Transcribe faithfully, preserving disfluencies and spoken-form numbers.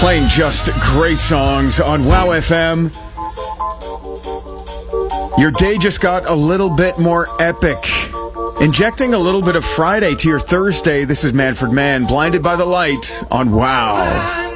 Playing just great songs on Wow F M. Your day just got a little bit more epic. Injecting a little bit of Friday to your Thursday. This is Manfred Mann, Blinded by the Light on Wow.